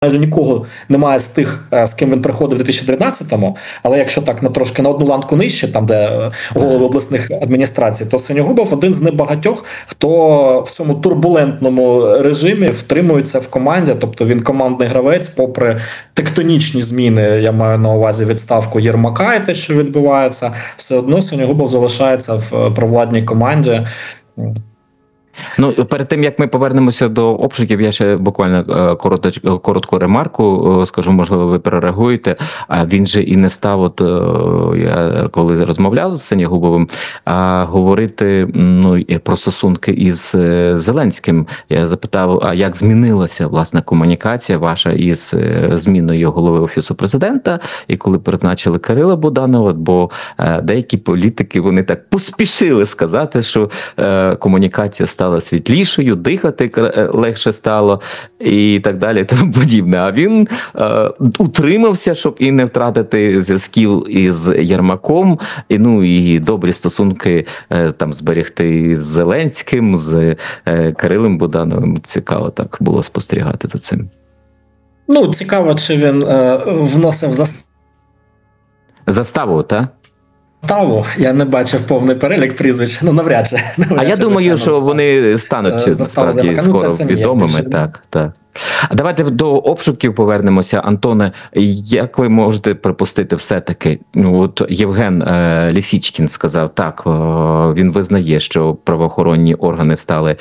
майже нікого немає з тих, з ким він приходив у 2019-му, але якщо так трошки на одну ланку нижче, там де голови обласних адміністрацій, то Синьогубов один з небагатьох, хто в цьому турбулентному режимі втримується в команді, тобто він командний гравець, попри тектонічні зміни, я маю на увазі відставку Єрмака і те, що відбувається, все одно Синьогубов залишається в провладній команді. Ну, перед тим, як ми повернемося до обшуків, я ще буквально коротку ремарку скажу, можливо, ви перереагуєте. Він же і не став, от я коли розмовляв з Синьогубовим, говорити про стосунки із Зеленським. Я запитав, а як змінилася, власне, комунікація ваша із зміною голови Офісу Президента, і коли призначили Кирила Буданова, бо деякі політики, вони так поспішили сказати, що комунікація стала світлішою, дихати легше стало і так далі, і тому подібне. А він утримався, щоб і не втратити зв'язків із Єрмаком, і добрі стосунки там зберегти з Зеленським, з Кирилом Будановим. Цікаво так було спостерігати за цим. Цікаво, чи він вносив заставу, так? Я не бачив повний перелік прізвищ, навряд чи. А я думаю, що вони стануть насправді скоро відомими. Так. А давайте до обшуків повернемося. Антоне, як ви можете припустити все-таки? От Євген Лісічкін сказав, так, він визнає, що правоохоронні органи стали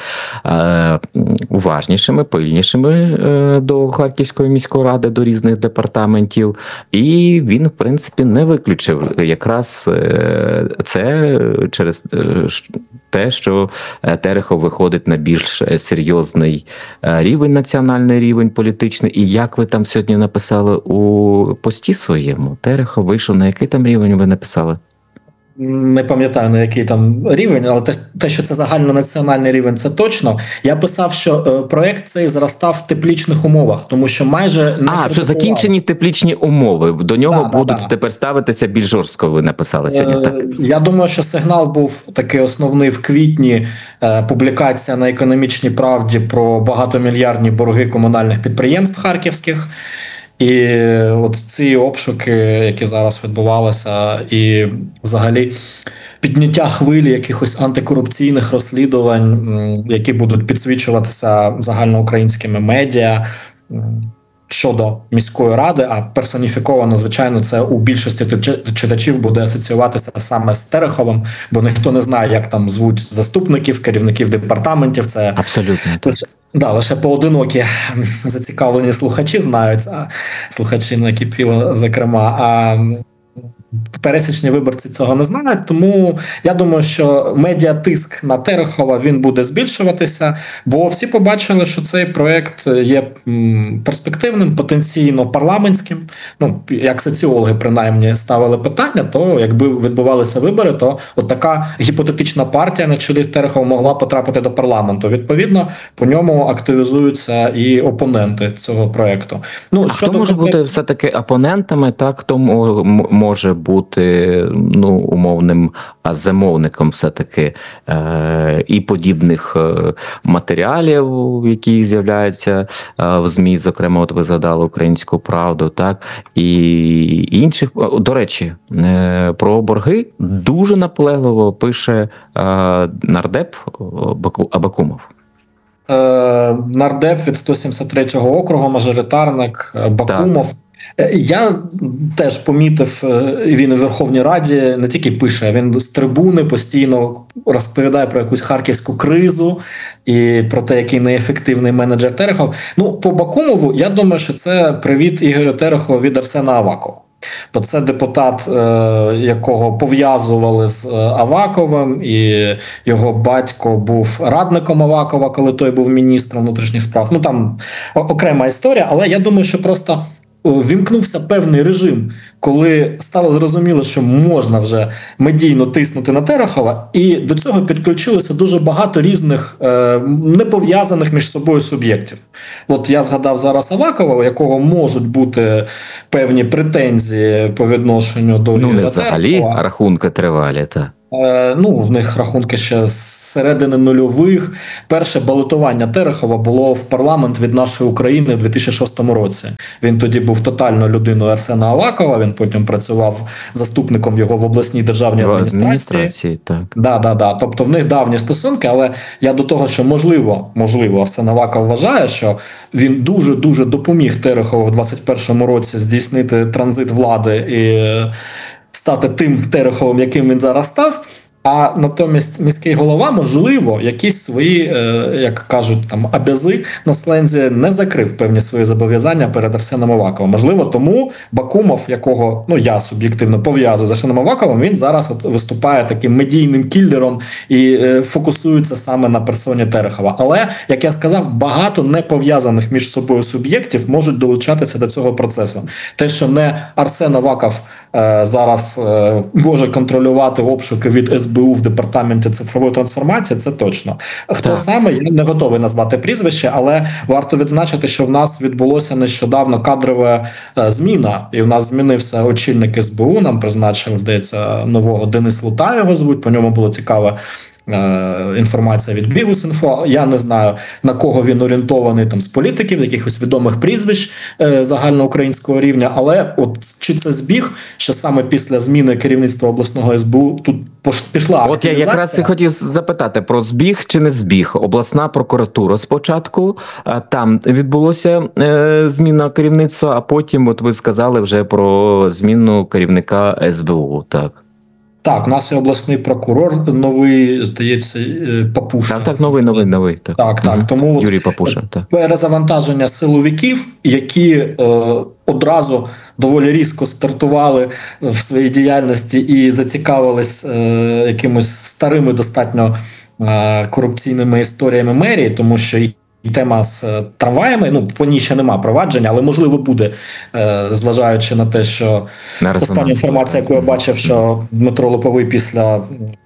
уважнішими, пильнішими до Харківської міської ради, до різних департаментів, і він, в принципі, не виключив якраз це через те, що Терехов виходить на більш серйозний рівень, національний рівень політичний. І як ви там сьогодні написали у пості своєму? Терехов вийшов на який там рівень ви написали? Не пам'ятаю, на який там рівень, але те, що це загальнонаціональний рівень, це точно. Я писав, що проєкт цей зростав в теплічних умовах, тому що майже не що закінчені теплічні умови, до нього будуть тепер ставитися більш жорстко, ви написали сьогодні, так? Я думаю, що сигнал був такий основний в квітні, публікація на «Економічній правді» про багатомільярдні борги комунальних підприємств харківських. І от ці обшуки, які зараз відбувалися, і взагалі підняття хвилі якихось антикорупційних розслідувань, які будуть підсвічуватися загальноукраїнськими медіа щодо міської ради, а персоніфіковано, звичайно, це у більшості читачів буде асоціюватися саме з Тереховим, бо ніхто не знає, як там звуть заступників, керівників департаментів. Це абсолютно. Лише поодинокі зацікавлені слухачі знають, слухачі накипіло, зокрема, а пересічні виборці цього не знають, тому я думаю, що медіатиск на Терехова, він буде збільшуватися, бо всі побачили, що цей проєкт є перспективним, потенційно парламентським. Як соціологи, принаймні, ставили питання, то якби відбувалися вибори, то от така гіпотетична партія на чолі Терехова могла потрапити до парламенту. Відповідно, по ньому активізуються і опоненти цього проєкту. Хто може бути все-таки опонентами, так? Хто може бути умовним замовником все-таки і подібних матеріалів, які з'являються в ЗМІ, зокрема, от ви згадали «Українську правду», так, і інших. До речі, про борги дуже наполегливо пише нардеп Абакумов. Нардеп від 173-го округу, мажоритарник Бакумов. Так. Я теж помітив, він у Верховній Раді не тільки пише, він з трибуни постійно розповідає про якусь харківську кризу і про те, який неефективний менеджер Терехов. По Бакумову, я думаю, що це привіт Ігорю Терехову від Арсена Авакова. Бо це депутат, якого пов'язували з Аваковим, і його батько був радником Авакова, коли той був міністром внутрішніх справ. Там окрема історія, але я думаю, що просто вімкнувся певний режим, коли стало зрозуміло, що можна вже медійно тиснути на Терехова, і до цього підключилося дуже багато різних непов'язаних між собою суб'єктів. От я згадав зараз Авакова, у якого можуть бути певні претензії по відношенню до Ігоря взагалі Терехова. Рахунки тривалі, так. Ну, в них рахунки ще з середини нульових. Перше балотування Терехова було в парламент від нашої України в 2006 році. Він тоді був тотально людиною Арсена Авакова, він потім працював заступником його в обласній державній В адміністрації. так. Да. Тобто в них давні стосунки, але я до того, що можливо, Арсен Аваков вважає, що він дуже допоміг Терехову в 21-му році здійснити транзит влади і стати тим Тереховим, яким він зараз став. А натомість міський голова, можливо, якісь свої, як кажуть, там абязи на слензі не закрив певні свої зобов'язання перед Арсеном Аваковим. Можливо, тому Бакумов, якого я суб'єктивно пов'язую з Арсеном Аваковим, він зараз виступає таким медійним кіллером і фокусується саме на персоні Терехова. Але, як я сказав, багато не пов'язаних між собою суб'єктів можуть долучатися до цього процесу. Те, що не Арсен Аваков зараз може контролювати обшуки від СБУ в департаменті цифрової трансформації, це точно. Хто саме, я не готовий назвати прізвище, але варто відзначити, що в нас відбулося нещодавно кадрова зміна, і в нас змінився очільник СБУ, нам призначив, здається, нового Денис Лута, його звуть, по ньому було цікаве. Інформація від Bihus.info. Я не знаю, на кого він орієнтований там з політиків, якихось відомих прізвищ загальноукраїнського рівня, але от чи це збіг, що саме після зміни керівництва обласного СБУ тут пішла активізація? От я якраз і хотів запитати про збіг чи не збіг. Обласна прокуратура спочатку, там відбулося зміна керівництва, а потім, от ви сказали вже про зміну керівника СБУ, так? Так, у нас є обласний прокурор новий, здається, Папуша. Так, новий. Так. Тому Юрій Папуша, так. Перезавантаження силовиків, які одразу доволі різко стартували в своїй діяльності і зацікавились якимось старими достатньо корупційними історіями мерії, тому що і тема з трамваями, по ній ще нема провадження, але можливо буде, зважаючи на те, що остання інформація, яку я бачив, що Дмитро Липовий після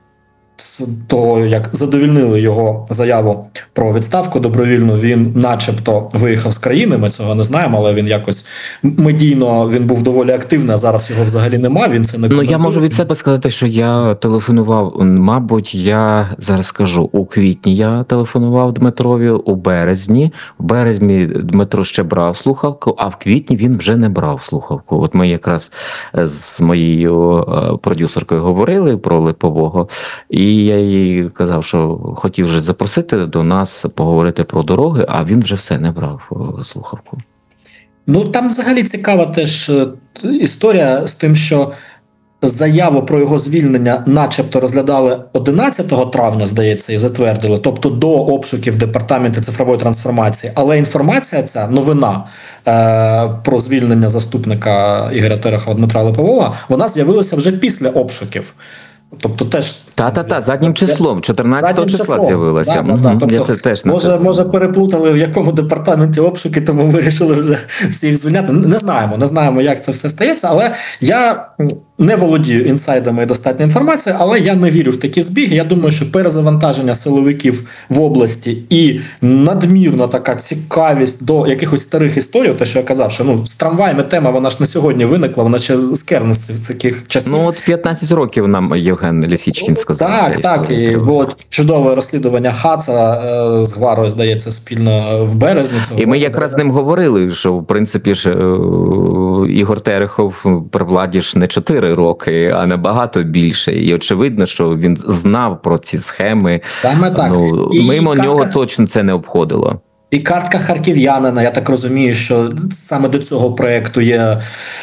того, як задовільнили його заяву про відставку добровільну, він начебто виїхав з країни, ми цього не знаємо, але він якось медійно, він був доволі активний, а зараз його взагалі нема, він це не коментує. Я можу від себе сказати, що я телефонував, мабуть, я зараз скажу, у квітні я телефонував Дмитрові, у березні. В березні Дмитро ще брав слухавку, а в квітні він вже не брав слухавку. От ми якраз з моєю продюсеркою говорили про Липового, і я їй казав, що хотів вже запросити до нас поговорити про дороги, а він вже все не брав слухавку. Там взагалі цікава теж історія з тим, що заяву про його звільнення начебто розглядали 11 травня, здається, і затвердили, тобто до обшуків Департаменту цифрової трансформації. Але інформація ця, новина про звільнення заступника Ігоря Терехова Дмитра Липового, вона з'явилася вже після обшуків. Тобто теж заднім числом, 14 числа з'явилася. Тобто, я це теж може переплутали, в якому департаменті обшуки, тому вирішили вже всіх звільняти. Не знаємо, як це все стається, але я не володію інсайдами і достатньо інформації, але я не вірю в такі збіги. Я думаю, що перезавантаження силовиків в області і надмірна така цікавість до якихось старих історій, те, що я казав, що з трамваями тема, вона ж не сьогодні виникла, вона ще з кернесів таких часів. 15 років нам Євген Лісічкін сказав. Так, і було чудове розслідування Хаца з Гварою, здається, спільно в березні цього. І ми якраз з ним говорили, що, в принципі, ж Ігор Терехов при владі ж не 4 роки, а набагато більше. І очевидно, що він знав про ці схеми. Саме так. Мимо нього точно це не обходило. І картка харків'янина, я так розумію, що саме до цього проєкту є...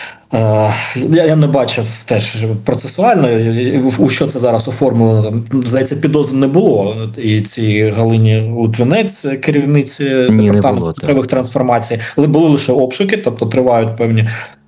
Я не бачив теж процесуально, у що це зараз оформлено. Там, здається, підозр не було. І цій Галині Литвинець, керівниці департаменту цифрових трансформацій, але були лише обшуки, тобто тривають певні...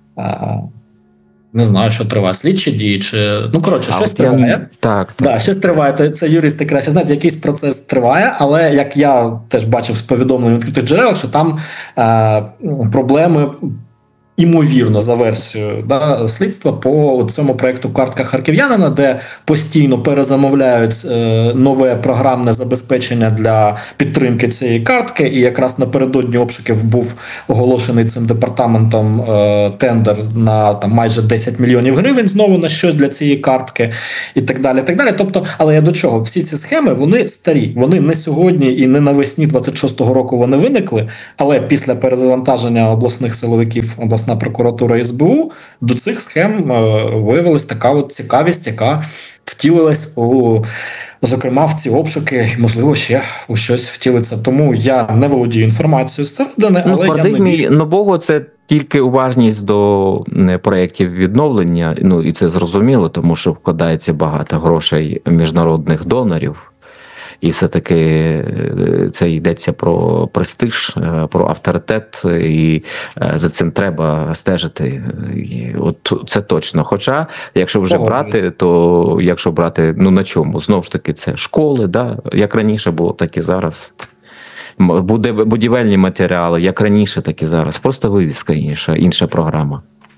Не знаю, що триває, слідчі дії, чи... щось триває. Так. Щось триває, це юристи краще знають, якийсь процес триває, але як я теж бачив з повідомленням відкритих джерел, що там проблеми імовірно, за версією слідства по цьому проєкту «Картка харків'янина», де постійно перезамовляють нове програмне забезпечення для підтримки цієї картки. І якраз напередодні обшуків був оголошений цим департаментом тендер на майже 10 мільйонів гривень знову на щось для цієї картки і так далі. Так далі. Тобто, але я до чого? Всі ці схеми, вони старі. Вони не сьогодні і не навесні 26-го року вони виникли, але після перезавантаження обласних силовиків, обласна прокуратура і СБУ, до цих схем виявилась така от цікавість, яка втілилась зокрема в ці обшуки, і, можливо, ще у щось втілиться. Тому я не володію інформацією зсередини, але в парадигмі нового це тільки уважність до проєктів відновлення, і це зрозуміло, тому що вкладається багато грошей міжнародних донорів. І все-таки це йдеться про престиж, про авторитет, і за цим треба стежити. І от це точно. Хоча, якщо вже брати, то якщо брати, на чому? Знову ж таки, це школи, як раніше було, так і зараз. Будівельні матеріали, як раніше, так і зараз. Просто вивіска інша програма.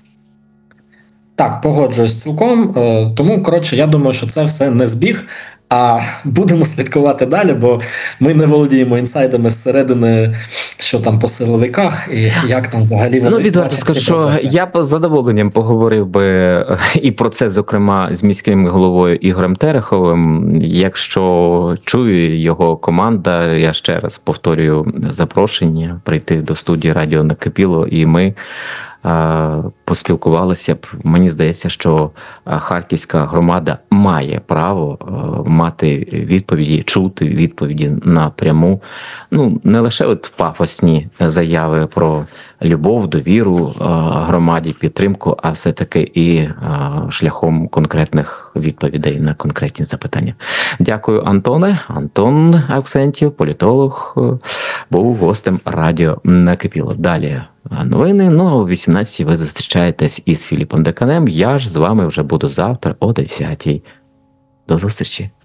Так, погоджуюсь цілком. Тому, я думаю, що це все не збіг, а будемо слідкувати далі, бо ми не володіємо інсайдами зсередини, що там по силовиках і як там взагалі вони відверто скажу, що я б з задоволенням поговорив би і про це, зокрема, з міським головою Ігорем Тереховим. Якщо чує його команда, я ще раз повторюю запрошення прийти до студії «Радіо Накипіло», і ми поспілкувалися б. Мені здається, що харківська громада має право мати відповіді, чути відповіді напряму. Не лише пафосні заяви про любов, довіру громаді, підтримку, а все-таки і шляхом конкретних відповідей на конкретні запитання. Дякую, Антоне. Антон Авксентів, політолог, був гостем «Радіо Накипіло». Далі новини, о 18-й ви зустрічаєтесь із Філіпом Деканем. Я ж з вами вже буду завтра о 10-й. До зустрічі.